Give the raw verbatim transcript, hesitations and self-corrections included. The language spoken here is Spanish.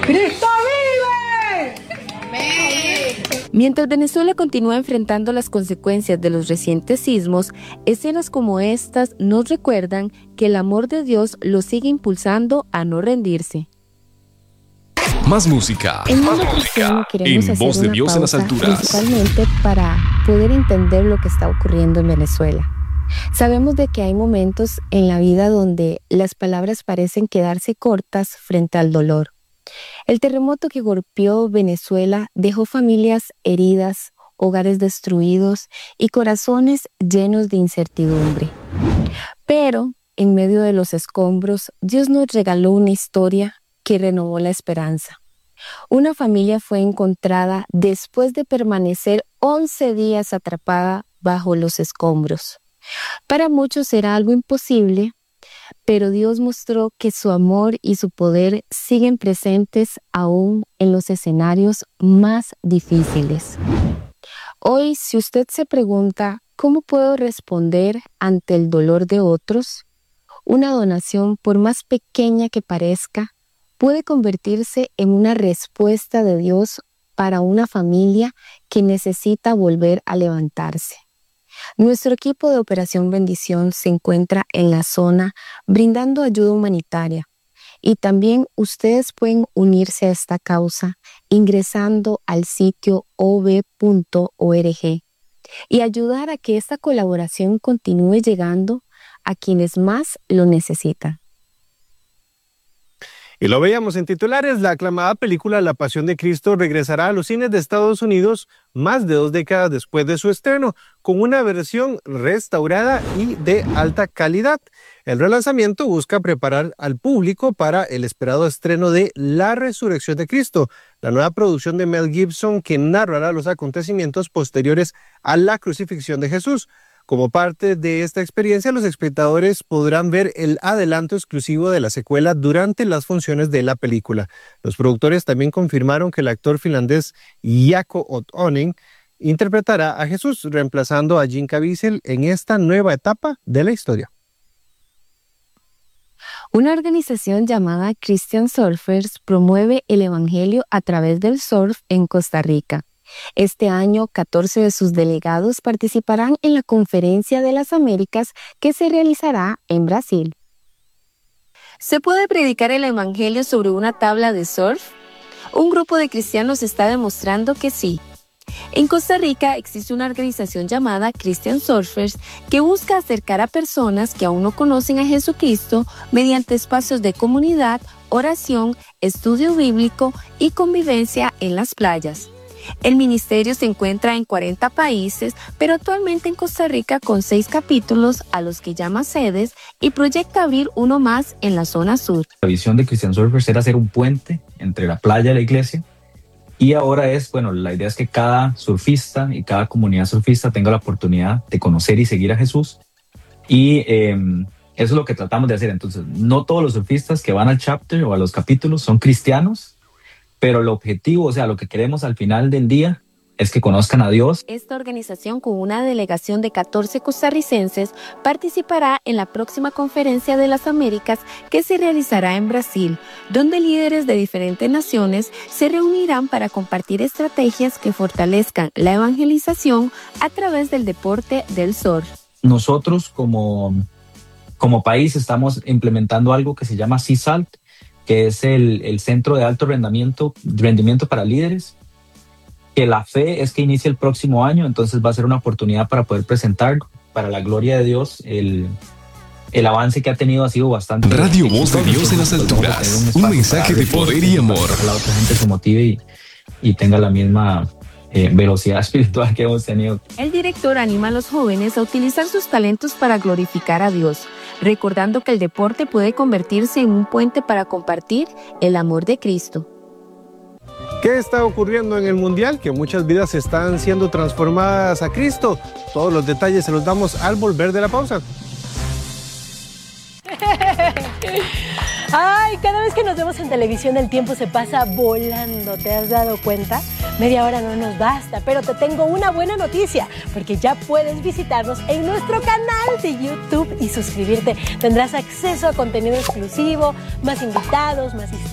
¡Cristo vive! Mientras Venezuela continúa enfrentando las consecuencias de los recientes sismos, escenas como estas nos recuerdan que el amor de Dios los sigue impulsando a no rendirse. Más música, En más Mundo Cristiano música, queremos en hacer Voz de una Dios en las pausa, alturas. principalmente para poder entender lo que está ocurriendo en Venezuela. Sabemos de que hay momentos en la vida donde las palabras parecen quedarse cortas frente al dolor. El terremoto que golpeó Venezuela dejó familias heridas, hogares destruidos y corazones llenos de incertidumbre. Pero, en medio de los escombros, Dios nos regaló una historia que renovó la esperanza. Una familia fue encontrada después de permanecer once días atrapada bajo los escombros. Para muchos era algo imposible, pero Dios mostró que su amor y su poder siguen presentes aún en los escenarios más difíciles. Hoy, si usted se pregunta, ¿cómo puedo responder ante el dolor de otros? Una donación, por más pequeña que parezca, puede convertirse en una respuesta de Dios para una familia que necesita volver a levantarse. Nuestro equipo de Operación Bendición se encuentra en la zona brindando ayuda humanitaria y también ustedes pueden unirse a esta causa ingresando al sitio o b punto org y ayudar a que esta colaboración continúe llegando a quienes más lo necesitan. Y lo veíamos en titulares, la aclamada película La Pasión de Cristo regresará a los cines de Estados Unidos más de dos décadas después de su estreno, con una versión restaurada y de alta calidad. El relanzamiento busca preparar al público para el esperado estreno de La Resurrección de Cristo, la nueva producción de Mel Gibson que narrará los acontecimientos posteriores a la crucifixión de Jesús. Como parte de esta experiencia, los espectadores podrán ver el adelanto exclusivo de la secuela durante las funciones de la película. Los productores también confirmaron que el actor finlandés Jaakko Ottonen interpretará a Jesús, reemplazando a Jim Caviezel en esta nueva etapa de la historia. Una organización llamada Christian Surfers promueve el evangelio a través del surf en Costa Rica. Este año, catorce de sus delegados participarán en la Conferencia de las Américas que se realizará en Brasil. ¿Se puede predicar el evangelio sobre una tabla de surf? Un grupo de cristianos está demostrando que sí. En Costa Rica existe una organización llamada Christian Surfers que busca acercar a personas que aún no conocen a Jesucristo mediante espacios de comunidad, oración, estudio bíblico y convivencia en las playas. El ministerio se encuentra en cuarenta países, pero actualmente en Costa Rica con seis capítulos a los que llama sedes y proyecta abrir uno más en la zona sur. La visión de Christian Surfers era hacer un puente entre la playa y la iglesia. Y ahora es, bueno, la idea es que cada surfista y cada comunidad surfista tenga la oportunidad de conocer y seguir a Jesús. Y eh, eso es lo que tratamos de hacer. Entonces, no todos los surfistas que van al chapter o a los capítulos son cristianos, pero el objetivo, o sea, lo que queremos al final del día es que conozcan a Dios. Esta organización, con una delegación de catorce costarricenses, participará en la próxima Conferencia de las Américas que se realizará en Brasil, donde líderes de diferentes naciones se reunirán para compartir estrategias que fortalezcan la evangelización a través del deporte del surf. Nosotros como, como país estamos implementando algo que se llama Sea Salt, que es el, el Centro de Alto Rendimiento, Rendimiento para Líderes, que la fe es que inicia el próximo año, entonces va a ser una oportunidad para poder presentar, para la gloria de Dios, el, el avance que ha tenido ha sido bastante... Radio Voz de Dios en las alturas, un, un mensaje de poder y amor. Para que la otra gente se motive y, y tenga la misma eh, velocidad espiritual que hemos tenido. El director anima a los jóvenes a utilizar sus talentos para glorificar a Dios, recordando que el deporte puede convertirse en un puente para compartir el amor de Cristo. ¿Qué está ocurriendo en el Mundial? Que muchas vidas están siendo transformadas a Cristo. Todos los detalles se los damos al volver de la pausa. Ay, cada vez que nos vemos en televisión el tiempo se pasa volando, ¿te has dado cuenta? Media hora no nos basta, pero te tengo una buena noticia, porque ya puedes visitarnos en nuestro canal de YouTube y suscribirte. Tendrás acceso a contenido exclusivo, más invitados, más historias.